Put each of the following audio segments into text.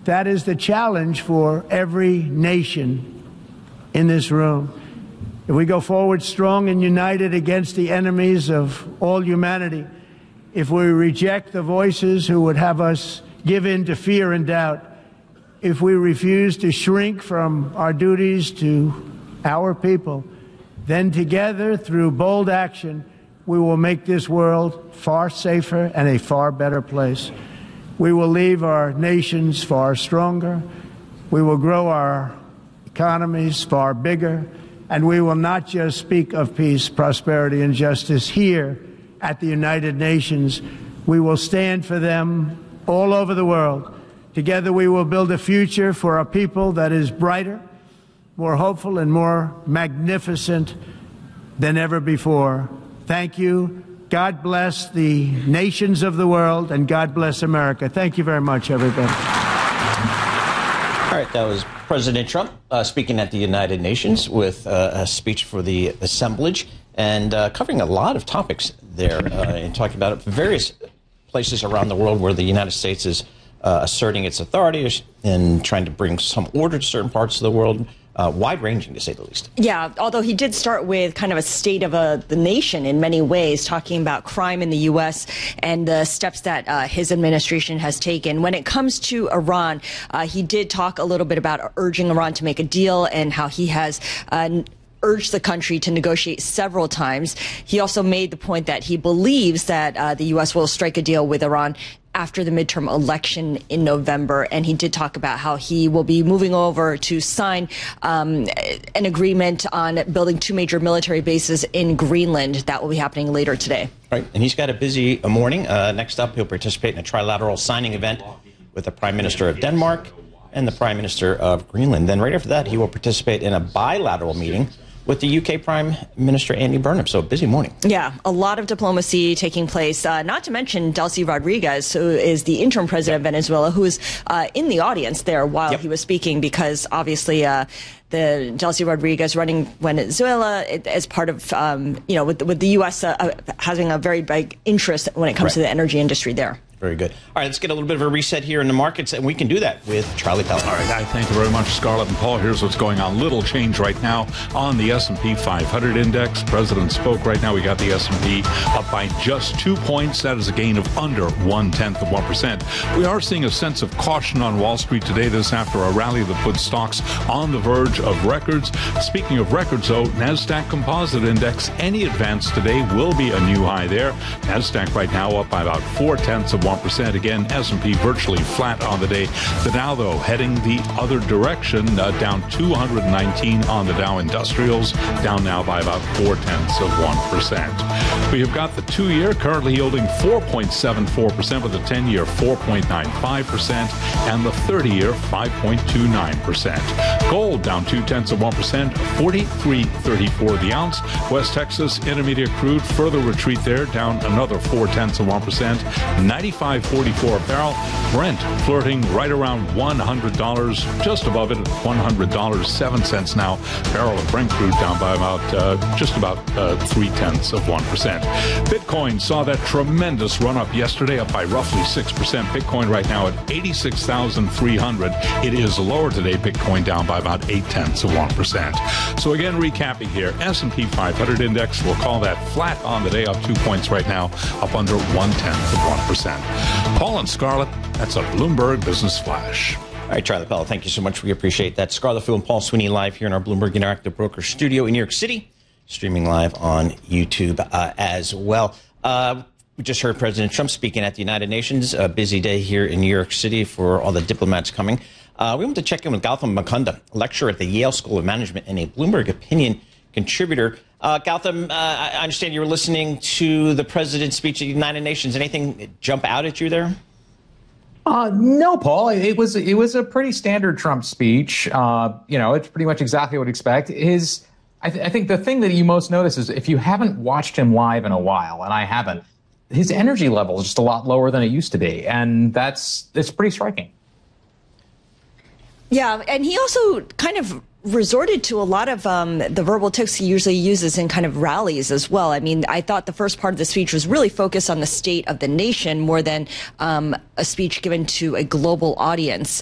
That is the challenge for every nation in this room. If we go forward strong and united against the enemies of all humanity, if we reject the voices who would have us give in to fear and doubt, if we refuse to shrink from our duties to our people, then together, through bold action, we will make this world far safer and a far better place. We will leave our nations far stronger. We will grow our economies far bigger. And we will not just speak of peace, prosperity, and justice here at the United Nations. We will stand for them all over the world. Together we will build a future for our people that is brighter, more hopeful, and more magnificent than ever before. Thank you. God bless the nations of the world, and God bless America. Thank you very much, everybody. All right, that was President Trump speaking at the United Nations with a speech for the assemblage and covering a lot of topics there and talking about various places around the world where the United States is asserting its authority and trying to bring some order to certain parts of the world. Wide-ranging, to say the least. Yeah, although he did start with kind of a state of the nation in many ways, talking about crime in the U.S. and the steps that his administration has taken. When it comes to Iran, he did talk a little bit about urging Iran to make a deal and how he has urged the country to negotiate several times. He also made the point that he believes that the U.S. will strike a deal with Iran after the midterm election in November. And he did talk about how he will be moving over to sign an agreement on building 2 major military bases in Greenland. That will be happening later today. Right. And he's got a busy morning. Next up, he'll participate in a trilateral signing event with the Prime Minister of Denmark and the Prime Minister of Greenland. Then right after that, he will participate in a bilateral meeting with the UK Prime Minister Andy Burnham. So a busy morning. Yeah, a lot of diplomacy taking place, not to mention Delcy Rodriguez, who is the interim president of Venezuela, who is in the audience there while he was speaking, because obviously the Delcy Rodriguez running Venezuela as part of, with the U.S. Having a very big interest when it comes to the energy industry there. Very good. All right, let's get a little bit of a reset here in the markets, and we can do that with Charlie Pell. All right, thank you very much, Scarlett and Paul. Here's what's going on. Little change right now on the S&P 500 index. President spoke right now. We got the S&P up by just 2 points. That is a gain of under 0.1%. We are seeing a sense of caution on Wall Street today. This after a rally that put stocks on the verge of records. Speaking of records, though, NASDAQ Composite Index, any advance today will be a new high there. NASDAQ right now up by about 0.4%. Again, S&P virtually flat on the day. The Dow, though, heading the other direction, down 219 on the Dow Industrials, down now by about 0.4%. We have got the 2-year currently yielding 4.74%, with the 10-year 4.95%, and the 30-year 5.29%. Gold down 0.2%, 43.34 the ounce. West Texas Intermediate crude further retreat there, down another 0.4%, 95.44 a barrel. Brent flirting right around $100, just above it at $100.07 now. Barrel of Brent crude down by about just about 0.3%. Bitcoin saw that tremendous run up yesterday, up by roughly 6%. Bitcoin right now at 86,300. It is lower today. Bitcoin down by about 0.8%. So again, recapping here, S&P 500 index, we'll call that flat on the day, up 2 points right now, up under 0.1%. Paul and Scarlett, that's a Bloomberg Business Flash. All right, Charlie Pell, thank you so much. We appreciate that. Scarlett Fu and Paul Sweeney live here in our Bloomberg Interactive Broker studio in New York City, streaming live on YouTube as well. We just heard President Trump speaking at the United Nations. A busy day here in New York City for all the diplomats coming. We want to check in with Gautam Mukunda, a lecturer at the Yale School of Management and a Bloomberg Opinion contributor. Gautam, I understand you were listening to the president's speech at the United Nations. Anything jump out at you there? No, Paul. It was a pretty standard Trump speech. It's pretty much exactly what you'd expect. I think the thing that you most notice is if you haven't watched him live in a while, and I haven't, his energy level is just a lot lower than it used to be, and it's pretty striking. Yeah, and he also kind of resorted to a lot of the verbal tics he usually uses in kind of rallies as well. I mean, I thought the first part of the speech was really focused on the state of the nation more than a speech given to a global audience.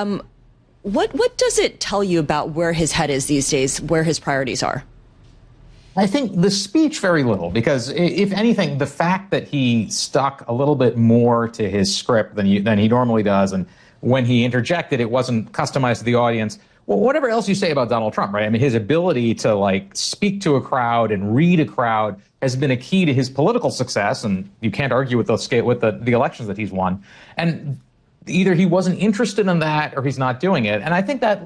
What does it tell you about where his head is these days, where his priorities are? I think the speech, very little, because if anything, the fact that he stuck a little bit more to his script than he normally does, and when he interjected, it wasn't customized to the audience. Well, whatever else you say about Donald Trump, right? I mean, his ability to like speak to a crowd and read a crowd has been a key to his political success, and you can't argue with the elections that he's won. And either he wasn't interested in that, or he's not doing it. And I think that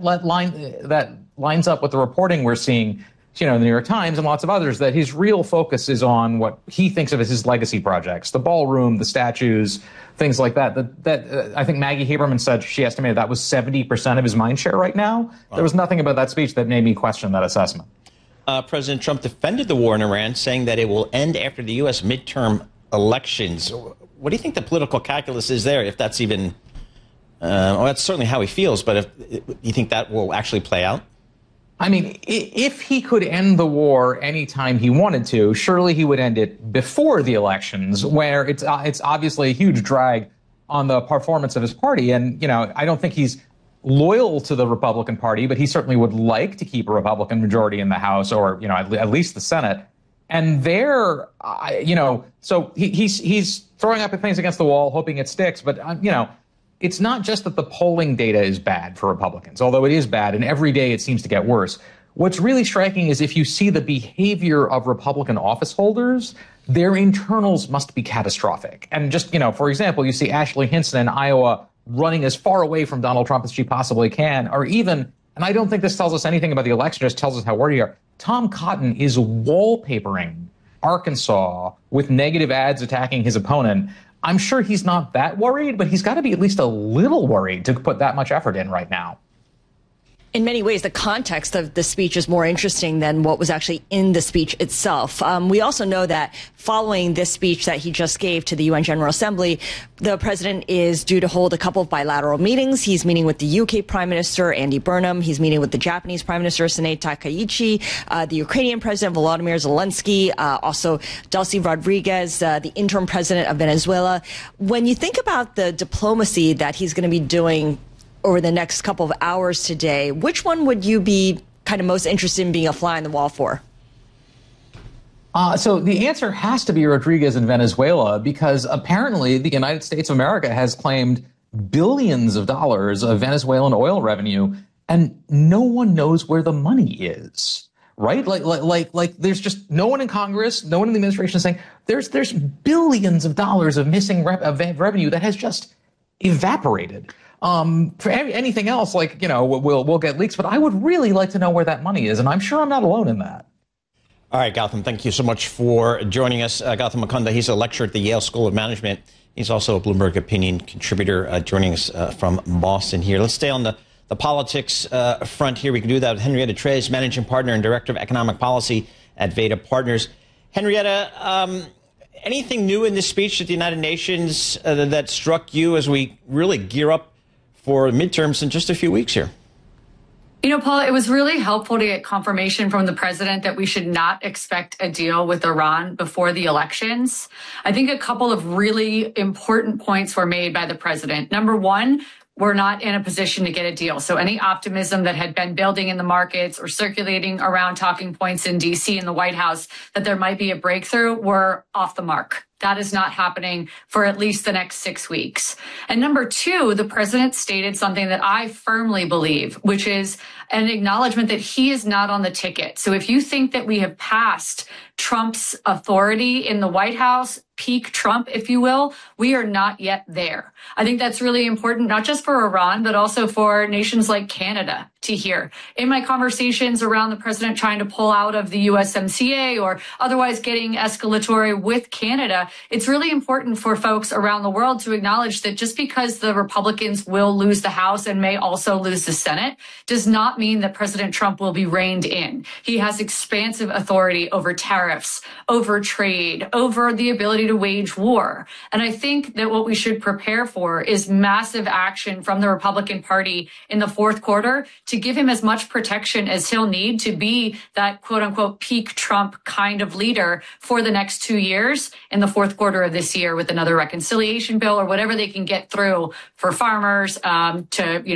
lines up with the reporting we're seeing, in the New York Times and lots of others, that his real focus is on what he thinks of as his legacy projects, the ballroom, the statues, things like that. I think Maggie Haberman said she estimated that was 70% of his mind share right now. Wow. There was nothing about that speech that made me question that assessment. President Trump defended the war in Iran, saying that it will end after the U.S. midterm elections. What do you think the political calculus is there, if that's even... well, that's certainly how he feels, but if you think that will actually play out? I mean, if he could end the war anytime he wanted to, surely he would end it before the elections, where it's obviously a huge drag on the performance of his party. And, I don't think he's loyal to the Republican Party, but he certainly would like to keep a Republican majority in the House, or, at least the Senate. And there, so he's throwing up things against the wall, hoping it sticks. But, it's not just that the polling data is bad for Republicans, although it is bad, and every day it seems to get worse. What's really striking is if you see the behavior of Republican office holders, their internals must be catastrophic. And just, for example, you see Ashley Hinson in Iowa running as far away from Donald Trump as she possibly can, or even, and I don't think this tells us anything about the election, just tells us how worried we are, Tom Cotton is wallpapering Arkansas with negative ads attacking his opponent. I'm sure he's not that worried, but he's got to be at least a little worried to put that much effort in right now. In many ways, the context of the speech is more interesting than what was actually in the speech itself. We also know that following this speech that he just gave to the UN General Assembly, the president is due to hold a couple of bilateral meetings. He's meeting with the UK Prime Minister, Andy Burnham. He's meeting with the Japanese Prime Minister, Sanae Takaichi, the Ukrainian President, Volodymyr Zelensky, also Delcy Rodriguez, the interim president of Venezuela. When you think about the diplomacy that he's going to be doing over the next couple of hours today, which one would you be kind of most interested in being a fly on the wall for? So the answer has to be Rodriguez in Venezuela, because apparently the United States of America has claimed billions of dollars of Venezuelan oil revenue, and no one knows where the money is, right? Like there's just no one in Congress, no one in the administration saying there's billions of dollars of missing revenue that has just evaporated. For anything else, we'll get leaks, but I would really like to know where that money is, and I'm sure I'm not alone in that. All right, Gautam, thank you so much for joining us. Gautam Mukunda, he's a lecturer at the Yale School of Management. He's also a Bloomberg Opinion contributor, joining us from Boston here. Let's stay on the politics front here. We can do that with Henrietta Tres, Managing Partner and Director of Economic Policy at Veda Partners. Henrietta, anything new in this speech at the United Nations that struck you as we really gear up for midterms in just a few weeks here? Paul, it was really helpful to get confirmation from the president that we should not expect a deal with Iran before the elections. I think a couple of really important points were made by the president. Number one, we're not in a position to get a deal. So any optimism that had been building in the markets or circulating around talking points in D.C. and the White House that there might be a breakthrough were off the mark. That is not happening for at least the next 6 weeks. And number two, the president stated something that I firmly believe, which is an acknowledgement that he is not on the ticket. So if you think that we have passed Trump's authority in the White House, peak Trump, if you will, we are not yet there. I think that's really important, not just for Iran, but also for nations like Canada to hear. In my conversations around the president trying to pull out of the USMCA or otherwise getting escalatory with Canada, it's really important for folks around the world to acknowledge that just because the Republicans will lose the House and may also lose the Senate does not mean that President Trump will be reined in. He has expansive authority over tariffs, over trade, over the ability ready to wage war. And I think that what we should prepare for is massive action from the Republican Party in the fourth quarter to give him as much protection as he'll need to be that quote unquote peak Trump kind of leader for the next 2 years in the fourth quarter of this year with another reconciliation bill or whatever they can get through for farmers to,